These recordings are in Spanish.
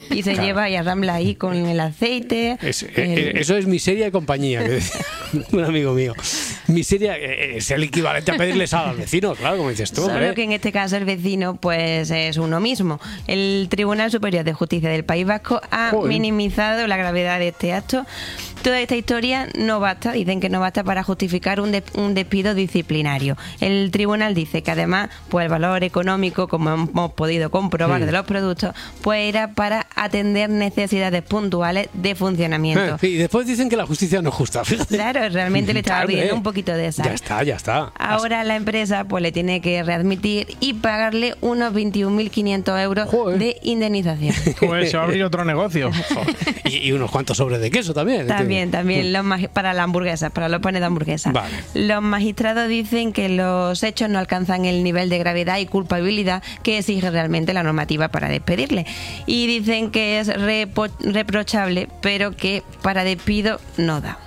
y se lleva y arrambla ahí con el aceite. Eso es miseria de compañía, que decía un amigo mío. Miseria es el equivalente a pedirle sal a los vecinos, claro, como dices tú. Solo que en este caso el vecino pues es uno mismo. El Tribunal Superior de Justicia del País Vasco ha minimizado la gravedad de este acto. Toda esta historia no basta, dicen que no basta para justificar un despido disciplinario. El tribunal dice que además, pues el valor económico, como hemos podido comprobar de los productos, pues era para atender necesidades puntuales de funcionamiento. Y después dicen que la justicia no es justa. Fíjate. Claro, realmente le estaba pidiendo un poquito de sal. Ya está. Ahora la empresa pues le tiene que readmitir y pagarle unos 21.500 euros de indemnización. Pues se va a abrir otro negocio. Y unos cuantos sobres de queso también. También para la hamburguesa, para los panes de hamburguesa. Vale. Los magistrados dicen que los hechos no alcanzan el nivel de gravedad y culpabilidad que exige realmente la normativa para despedirle. Y dicen que es reprochable, pero que para despido no da.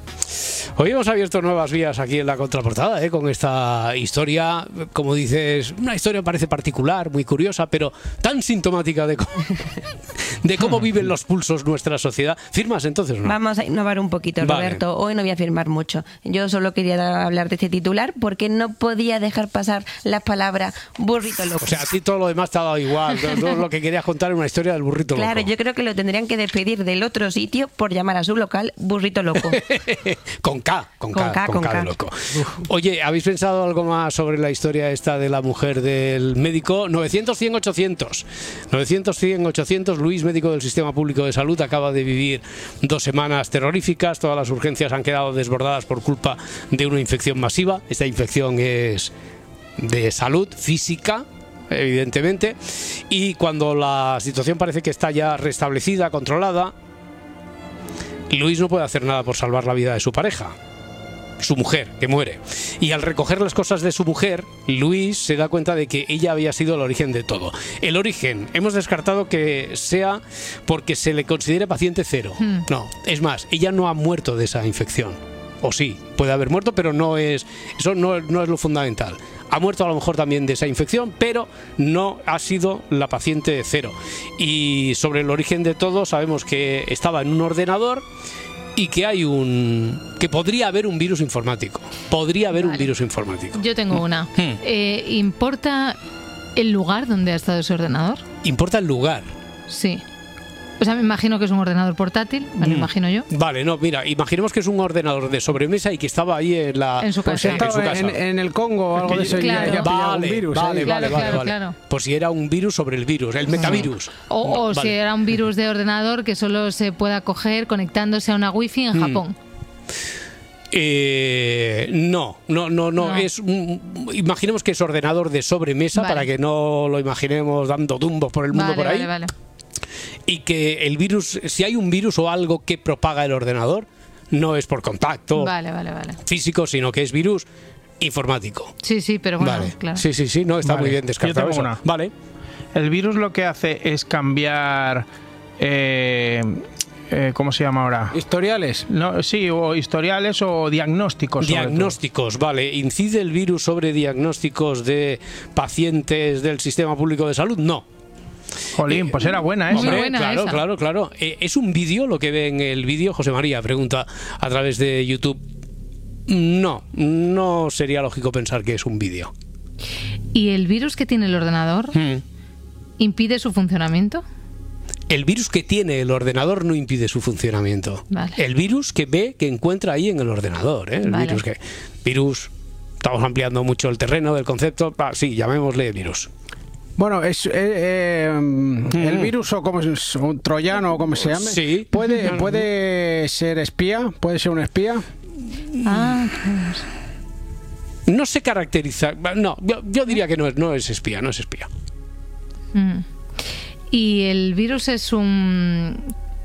Hoy hemos abierto nuevas vías aquí en la contraportada, con esta historia, como dices, una historia parece particular, muy curiosa, pero tan sintomática de cómo viven los pulsos nuestra sociedad. ¿Firmas entonces o no? Vamos a innovar un poquito, Roberto. Hoy no voy a firmar mucho. Yo solo quería hablar de este titular porque no podía dejar pasar las palabras burrito loco. O sea, a ti todo lo demás te ha dado igual. Todo lo que querías contar es una historia del burrito loco. Claro, yo creo que lo tendrían que despedir del otro sitio por llamar a su local burrito loco. Con K de loco. Oye, ¿habéis pensado algo más sobre la historia esta de la mujer del médico? 900-100-800. 900-100-800. Luis, médico del Sistema Público de Salud, acaba de vivir 2 semanas terroríficas. Todas las urgencias han quedado desbordadas por culpa de una infección masiva. Esta infección es de salud física, evidentemente. Y cuando la situación parece que está ya restablecida, controlada, Luis no puede hacer nada por salvar la vida de su pareja, su mujer, que muere. Y al recoger las cosas de su mujer, Luis se da cuenta de que ella había sido el origen de todo. El origen, hemos descartado que sea porque se le considere paciente cero. No, es más, ella no ha muerto de esa infección. O sí, puede haber muerto, pero eso no es lo fundamental. Ha muerto a lo mejor también de esa infección, pero no ha sido la paciente cero. Y sobre el origen de todo, sabemos que estaba en un ordenador y que que podría haber un virus informático. Podría haber un virus informático. Yo tengo una. ¿Importa el lugar donde ha estado ese ordenador? ¿Importa el lugar? Sí. O sea, me imagino que es un ordenador portátil, me lo imagino yo. Vale, no, mira, imaginemos que es un ordenador de sobremesa y que estaba ahí en su casa. En el Congo o algo de eso. Claro. Vale, un virus. Vale. Claro. Pues si era un virus sobre el virus, el metavirus. O si era un virus de ordenador que solo se pueda coger conectándose a una wifi en Japón. No. Imaginemos que es ordenador de sobremesa, para que no lo imaginemos dando tumbos por el mundo por ahí. Vale. Y que el virus, si hay un virus o algo que propaga el ordenador, no es por contacto físico, sino que es virus informático. Sí, pero bueno, vale. Claro. Sí, no está muy bien descartado. Yo tengo una. Vale. El virus lo que hace es cambiar... ¿cómo se llama ahora? ¿Historiales? No, sí, o historiales o diagnósticos. Diagnósticos, vale. ¿Incide el virus sobre diagnósticos de pacientes del Sistema Público de Salud? No. Jolín, pues era buena esa. Hombre, buena claro. ¿Es un vídeo lo que ve en el vídeo? José María pregunta a través de YouTube. No sería lógico pensar que es un vídeo. ¿Y el virus que tiene el ordenador impide su funcionamiento? El virus que tiene el ordenador no impide su funcionamiento. Vale. El virus que ve, que encuentra ahí en el ordenador. El virus, estamos ampliando mucho el terreno del concepto. Sí, llamémosle virus. Bueno, es el virus, o como es un troyano, o como se llame, sí. puede ser espía, puede ser un espía. No se caracteriza. No, yo diría que no es espía. Y el virus es un...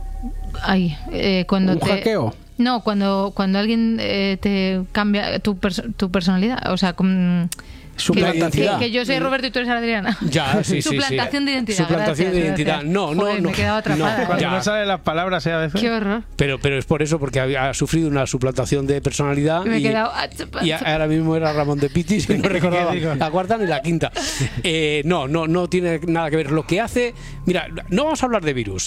¿Un hackeo? No, cuando alguien te cambia tu personalidad, o sea, Suplantación. Que yo soy Roberto y tú eres Adriana. Ya, sí. Suplantación de identidad. Suplantación de identidad. No. Me quedaba atrapada. Cuando no salen las palabras, a veces. Qué horror. Pero es por eso, porque ha sufrido una suplantación de personalidad. Y ahora mismo era Ramón de Pitis y no recordaba la cuarta ni la quinta. No tiene nada que ver. Lo que hace... Mira, no vamos a hablar de virus.